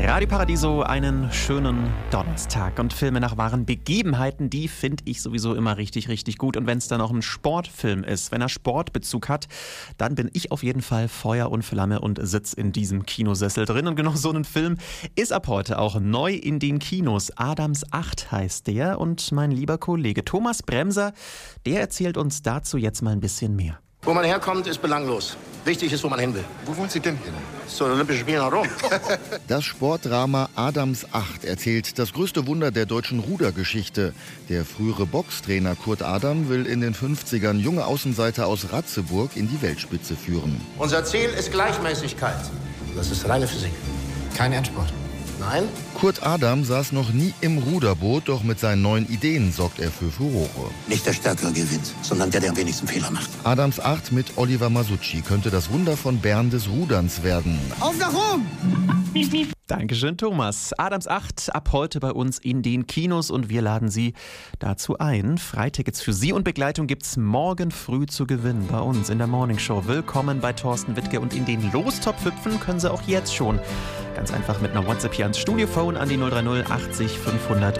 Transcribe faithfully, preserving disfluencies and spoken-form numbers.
Radio Paradiso, einen schönen Donnerstag. Und Filme nach wahren Begebenheiten, die finde ich sowieso immer richtig, richtig gut. Und wenn es dann auch ein Sportfilm ist, wenn er Sportbezug hat, dann bin ich auf jeden Fall Feuer und Flamme und sitze in diesem Kinosessel drin. Und genau so ein Film ist ab heute auch neu in den Kinos. Adams acht heißt der. Und mein lieber Kollege Thomas Bremser, der erzählt uns dazu jetzt mal ein bisschen mehr. Wo man herkommt, ist belanglos. Wichtig ist, wo man hin will. Wo wollen Sie denn hin? Zu den Olympischen Spielen nach Rom. Das Sportdrama Adams acht erzählt das größte Wunder der deutschen Rudergeschichte. Der frühere Boxtrainer Kurt Adam will in den fünfzigern junge Außenseiter aus Ratzeburg in die Weltspitze führen. Unser Ziel ist Gleichmäßigkeit. Das ist reine Physik. Kein Endspurt. Nein? Kurt Adam saß noch nie im Ruderboot, doch mit seinen neuen Ideen sorgt er für Furore. Nicht der Stärkere gewinnt, sondern der, der am wenigsten Fehler macht. Adams acht mit Oliver Masucci könnte das Wunder von Bern des Ruderns werden. Auf nach Rom! Dankeschön, Thomas. Adams acht ab heute bei uns in den Kinos und wir laden Sie dazu ein. Freitickets für Sie und Begleitung gibt's morgen früh zu gewinnen bei uns in der Morning Show. Willkommen bei Thorsten Wittke und in den Lostopf hüpfen können Sie auch jetzt schon. Ganz einfach mit einer WhatsApp hier ans Studiophone an die null drei null achtzig fünfhundert